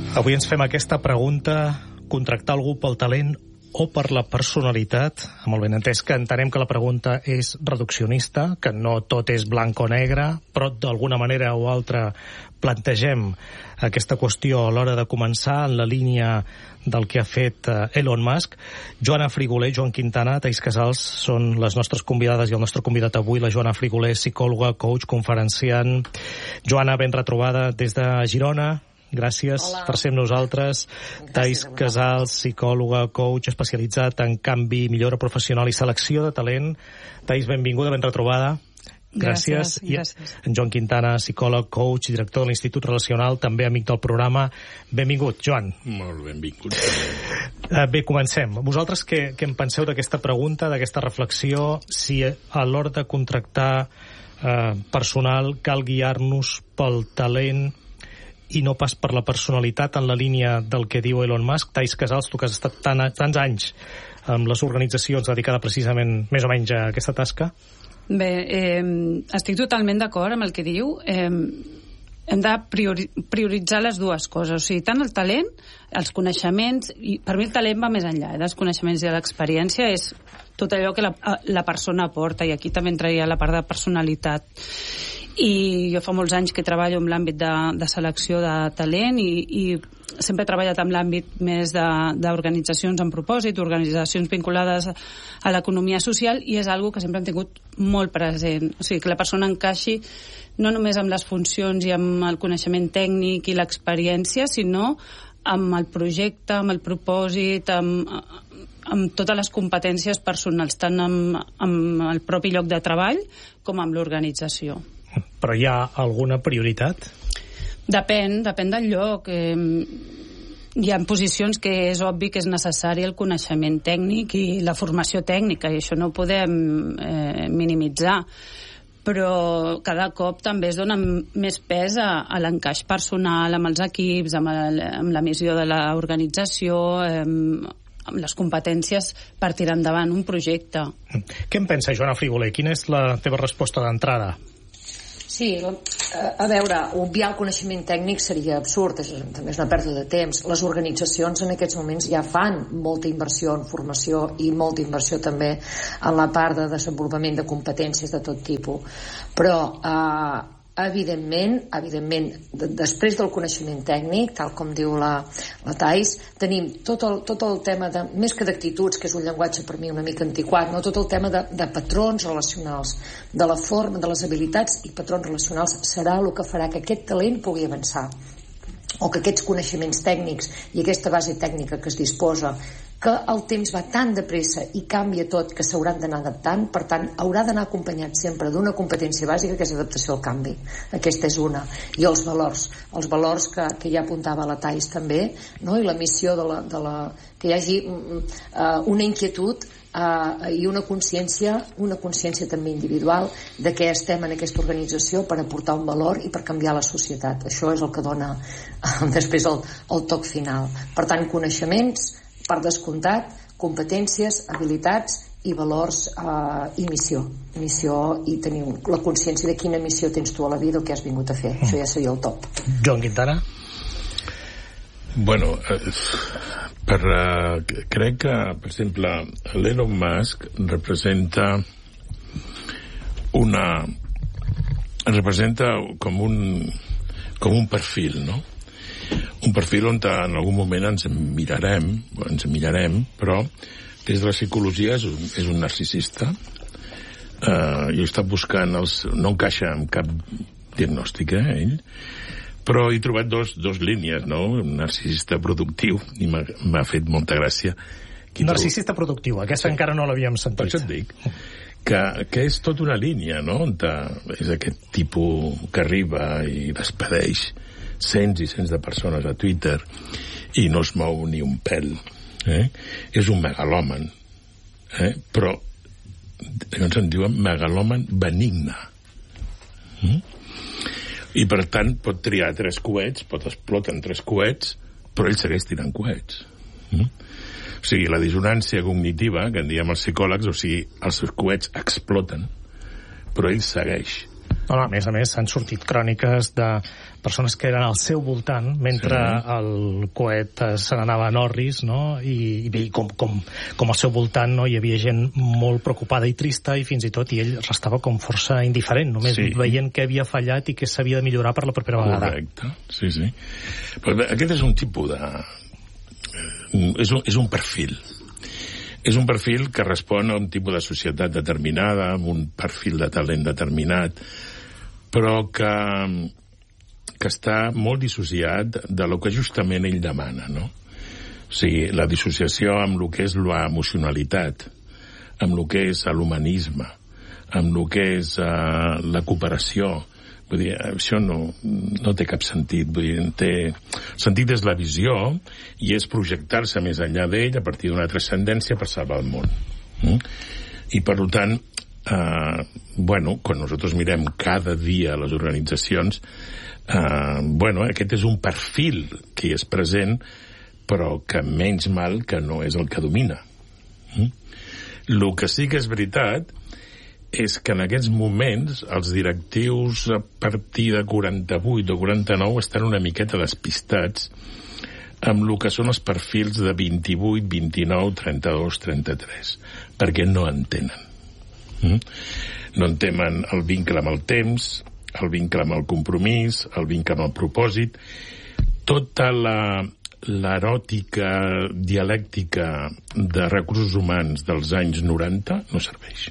Avui ens fem aquesta pregunta: contractar algú pel talent o per la personalitat? Amb el benentès que entenem que la pregunta és reduccionista, que no tot és blanc o negre, però d'alguna manera o altra plantegem aquesta qüestió a l'hora de començar en la línia del que ha fet Elon Musk. Joana Frigoler, Joan Quintana, Taís Casals són les nostres convidades i el nostre convidat avui. La Joana Frigoler, psicòloga, coach, conferenciant. Joana, ben retrobada des de Girona. Gràcies per ser amb nosaltres. Taís Casals, psicòloga, coach, especialitzat en canvi, millora professional i selecció de talent. Taís, benvinguda, ben retrobada. Gràcies. I en Joan Quintana, psicòleg, coach, director de l'Institut Relacional, també amic del programa. Benvingut, Joan. Molt benvingut. Bé, comencem. Vosaltres què en penseu d'aquesta pregunta, d'aquesta reflexió, si a l'hora de contractar personal cal guiar-nos pel talent i no pas per la personalitat, en la línia del que diu Elon Musk? Taís Casals, tu que has estat tants anys amb les organitzacions dedicades precisament més o menys a aquesta tasca. Bé, estic totalment d'acord amb el que diu. Hem de prioritzar les dues coses, o sigui, tant el talent, els coneixements, i per mi el talent va més enllà dels coneixements i de l'experiència, és tot allò que la persona aporta, i aquí també entraria la part de personalitat. I jo fa molts anys que treballo en l'àmbit de selecció de talent i sempre he treballat en l'àmbit més d'organitzacions amb propòsit, organitzacions vinculades a l'economia social, i és algo que sempre hem tingut molt present. O sigui, que la persona encaixi no només amb les funcions i amb el coneixement tècnic i l'experiència, sinó amb el projecte, amb el propòsit, amb totes les competències personals, tant amb el propi lloc de treball com amb l'organització. Però hi ha alguna prioritat? Depèn del lloc. Hi ha posicions que és obvi que és necessari el coneixement tècnic i la formació tècnica, i això no ho podem minimitzar. Però cada cop també es dona més pes a l'encaix personal amb els equips, amb la missió de l'organització, amb les competències per tirar endavant un projecte. Què en pensa, Joana Frigoler? Quina és la teva resposta d'entrada? Sí, a veure, obviar el coneixement tècnic seria absurd, també és una pèrdua de temps. Les organitzacions en aquests moments ja fan molta inversió en formació i molta inversió també en la part de desenvolupament de competències de tot tipus. Però evidentment, després del coneixement tècnic, tal com diu la Taís, tenim tot el tema de, més que d'actituds, que és un llenguatge per mi una mica antiquat, no? Tot el tema de patrons relacionals, de la forma, de les habilitats i patrons relacionals serà el que farà que aquest talent pugui avançar, o que aquests coneixements tècnics i aquesta base tècnica que es disposa, que el temps va tan de pressa i canvia tot que s'hauran d'anar adaptant, per tant haurà d'anar acompanyat sempre d'una competència bàsica que és adaptació al canvi. Aquesta és una. I els valors que ja apuntava la Taís també, no? I la missió que hi hagi una inquietud i una consciència també individual de què estem en aquesta organització per aportar un valor i per canviar la societat. Això és el que dona després el toc final. Per tant, coneixements, per descomptat, competències, habilitats i valors i missió i tenir la consciència de quina missió tens tu a la vida o què has vingut a fer. Això ja seria el top. Joan Quintana? Bueno, crec que, per exemple, l'Elon Musk representa com un perfil, no? Un perfil on en algun moment ens mirarem, però des de la psicologia és un narcisista. Jo he estat buscant no encaixa en cap diagnòstic, ell, però he trobat dos línies, no? Un narcisista productiu, i m'ha fet molta gràcia. Narcisista productiu, aquesta encara no l'havíem sentit. Per això et dic que és tota una línia, no? És aquest tipus que arriba i despedeix cents i cents de persones a Twitter i no es mou ni un pèl. És un megalòman, però llavors en diuen megalòman benigne. I per tant pot triar 3 coets, pot explotar en 3 coets, però ell segueix tirant coets. O sigui, la dissonància cognitiva, que en diem els psicòlegs, o sigui, els seus coets exploten, però ell segueix No, a més, s'han sortit cròniques de persones que eren al seu voltant mentre el coet se n'anava a Norris, no? I com al seu voltant no, hi havia gent molt preocupada i trista i fins i tot ell restava com força indiferent, només veient què havia fallat i què s'havia de millorar per la propera vegada. Correcte, sí. Però aquest és un tipus de... És un perfil. És un perfil que respon a un tipus de societat determinada, amb un perfil de talent determinat, però que està molt dissociat de lo que justament ell demana, no? O sigui, la dissociació amb el que és l'emocionalitat, amb el que és l'humanisme, amb el que és la cooperació. Vull dir, això no té cap sentit. Vull dir, el sentit és la visió i és projectar-se més enllà d'ell a partir d'una transcendència per salvar el món. I, per tant, quan nosaltres mirem cada dia les organitzacions, aquest és un perfil que hi és present, però que menys mal que no és el que domina. El que sí que és veritat és que en aquests moments els directius a partir de 48 o 49 estan una miqueta despistats amb el que són els perfils de 28, 29, 32, 33, perquè no entenen. No entenen el vincle amb el temps, el vincle amb el compromís, el vincle amb el propòsit. Tota l'eròtica dialèctica de recursos humans dels anys 90 no serveix.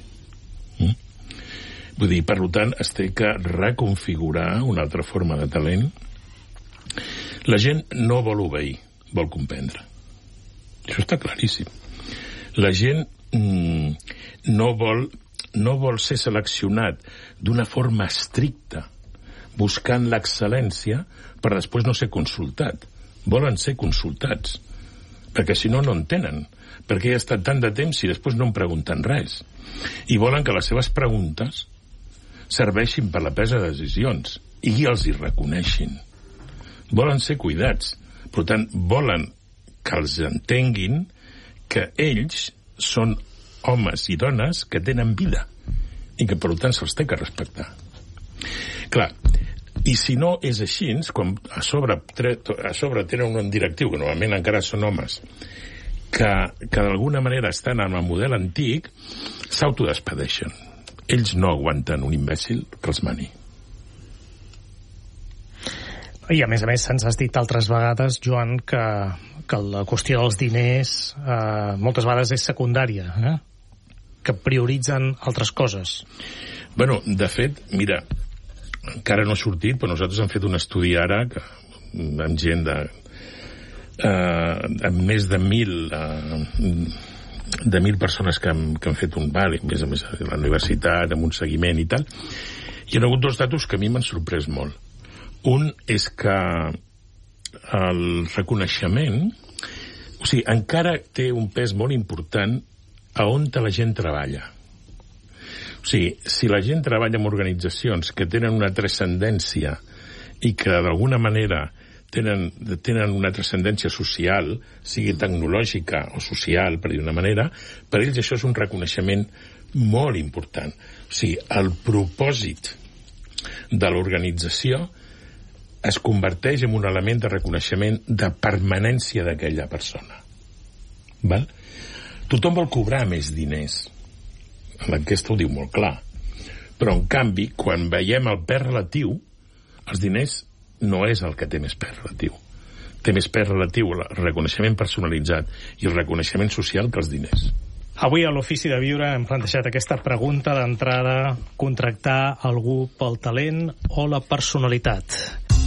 Vull dir, per tant, es té que reconfigurar una altra forma de talent. La gent no vol obeir, vol comprendre. Això està claríssim. La gent no vol ser seleccionat d'una forma estricta, buscant l'excel·lència, per després no ser consultat. Volen ser consultats, perquè si no, no entenen. Perquè he estat tant de temps i després no em pregunten res. I volen que les seves preguntes serveixin per la presa de decisions i els hi reconeixin. Volen ser cuidats. Per tant, volen que els entenguin que ells són homes i dones que tenen vida i que, per tant, se'ls té que respectar. Clar, i si no és així, quan a sobre tenen un directiu, que normalment encara són homes, que d'alguna manera estan en el model antic, s'autodespedeixen. Ells no aguanten un imbècil que els mani. I a més, se'ns has dit altres vegades, Joan, que la qüestió dels diners moltes vegades és secundària, que prioritzen altres coses. Bueno, de fet, mira, encara no ha sortit, però nosaltres hem fet un estudi ara amb gent amb més de 1.000 persones que han fet un bar, a més a la universitat, amb un seguiment i tal, i hi ha hagut dos datos que a mi m'han sorprès molt. Un és que el reconeixement, o sigui, encara té un pes molt important a on la gent treballa. O sigui, si la gent treballa en organitzacions que tenen una transcendència i que d'alguna manera tenen una transcendència social, sigui tecnològica o social, per dir d'una manera, per ells això és un reconeixement molt important. O sigui, el propòsit de l'organització es converteix en un element de reconeixement de permanència d'aquella persona. Val? Tothom vol cobrar més diners. L'enquesta ho diu molt clar. Però, en canvi, quan veiem el pes relatiu, els diners no és el que té més pes relatiu. Té més pes relatiu el reconeixement personalitzat i el reconeixement social que els diners. Avui a l'Ofici de Viure hem plantejat aquesta pregunta d'entrada: contractar algú pel talent o la personalitat?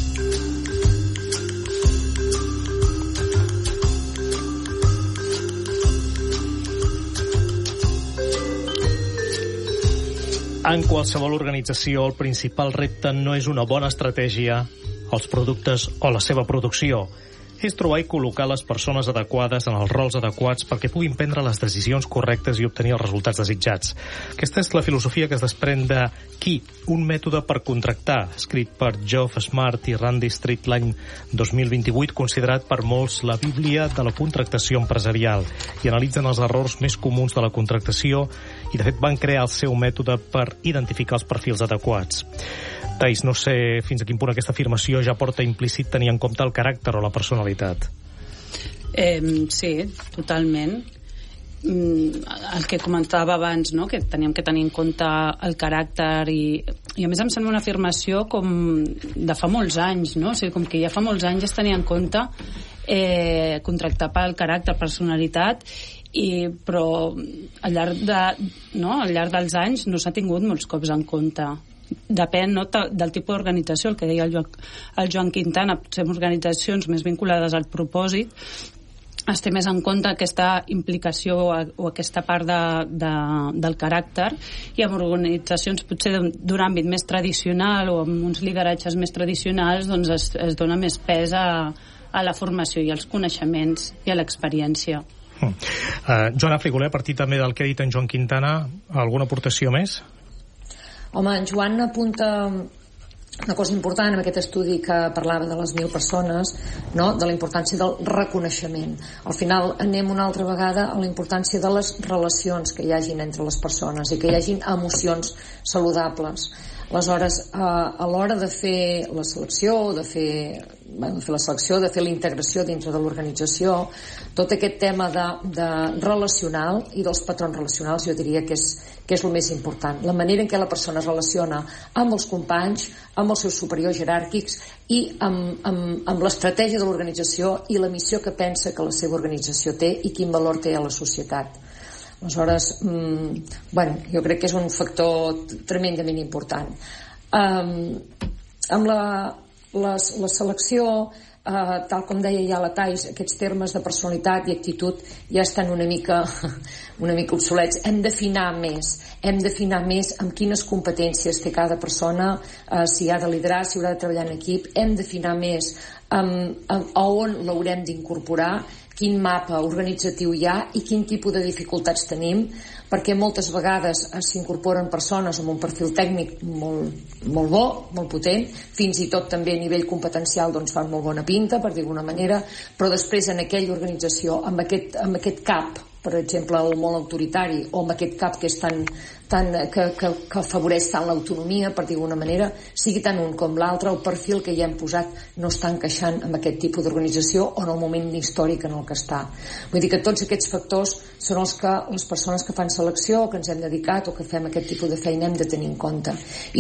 En qualsevol organització, el principal repte no és una bona estratègia, els productes o la seva producció. És trobar i col·locar les persones adequades en els rols adequats perquè puguin prendre les decisions correctes i obtenir els resultats desitjats. Aquesta és la filosofia que es desprèn de Qui, un mètode per contractar, escrit per Geoff Smart i Randy Street l'any 2028, considerat per molts la bíblia de la contractació empresarial, i analitzen els errors més comuns de la contractació i de fet van crear el seu mètode per identificar els perfils adequats. Thais, no sé fins a quin punt aquesta afirmació ja porta implícit tenir en compte el caràcter o la personalitat. Sí, totalment. El que comentava abans, no? Que teníem que tenir en compte el caràcter i a més em sembla una afirmació com de fa molts anys, no? O sigui, com que ja fa molts anys es tenia en compte contractar pel caràcter, personalitat, però al llarg dels anys no s'ha tingut molts cops en compte. Depèn, no, del tipus d'organització, el que deia el Joan Quintana, potser en organitzacions més vinculades al propòsit es té més en compte aquesta implicació o aquesta part del caràcter, i en organitzacions potser d'un àmbit més tradicional o amb uns lideratges més tradicionals doncs es dona més pes a la formació i als coneixements i a l'experiència. Joana Frigoler, a partir també del que ha dit en Joan Quintana, alguna aportació més? Home, en Joan apunta una cosa important en aquest estudi que parlava de les 1.000 persones, no? De la importància del reconeixement. Al final anem una altra vegada a la importància de les relacions que hi hagin entre les persones i que hi hagin emocions saludables. Aleshores, a l'hora de fer la selecció, de fer la integració dintre de l'organització, tot aquest tema de relacional i dels patrons relacionals jo diria que és el més important. La manera en què la persona es relaciona amb els companys, amb els seus superiors jeràrquics i amb l'estratègia de l'organització i la missió que pensa que la seva organització té i quin valor té a la societat. Aleshores, jo crec que és un factor tremendament important. Amb la selecció, tal com deia ja la Thais, aquests termes de personalitat i actitud ja estan una mica obsolets. Hem d'afinar més amb quines competències té cada persona, si ha de liderar, si haurà de treballar en equip. Hem d'afinar més a on l'haurem d'incorporar, quin mapa organitzatiu hi ha i quin tipus de dificultats tenim, perquè moltes vegades s'incorporen persones amb un perfil tècnic molt bo, molt potent, fins i tot també a nivell competencial doncs fan molt bona pinta, per dir d'alguna manera, però després en aquella organització, amb aquest cap, per exemple, el molt autoritari, o amb aquest cap que és que afavoreix tant l'autonomia, per dir d'alguna manera, sigui tant un com l'altre, el perfil que hi hem posat no està encaixant amb aquest tipus d'organització o en el moment històric en el que està. Vull dir que tots aquests factors són els que les persones que fan selecció o que ens hem dedicat o que fem aquest tipus de feina hem de tenir en compte.